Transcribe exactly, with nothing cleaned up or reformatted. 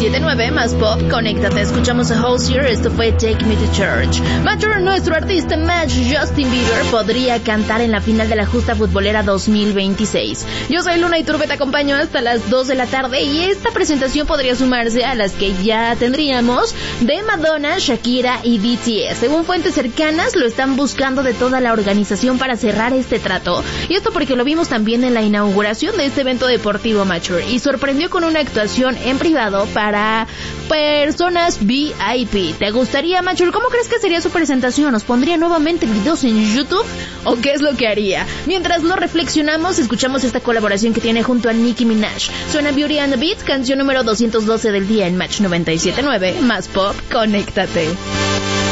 siete nueve, más pop, conéctate. Escuchamos a Hozier, esto fue Take Me to Church. Mature, nuestro artista Match Justin Bieber, podría cantar en la final de la justa futbolera dos mil veintiséis. Yo soy Luna Iturbe, te acompaño hasta las dos de la tarde y esta presentación podría sumarse a las que ya tendríamos de Madonna, Shakira y B T S. Según fuentes cercanas, lo están buscando de toda la organización para cerrar este trato. Y esto porque lo vimos también en la inauguración de este evento deportivo Mature y sorprendió con una actuación en privado para personas V I P. ¿Te gustaría, Mature? ¿Cómo crees que sería su presentación? ¿Nos pondría nuevamente videos en YouTube? ¿O qué es lo que haría? Mientras lo reflexionamos, escuchamos esta colaboración que tiene junto a Nicki Minaj. Suena Beauty and the Beat, canción número doscientos doce del día en Match noventa y siete nueve, más pop, conéctate.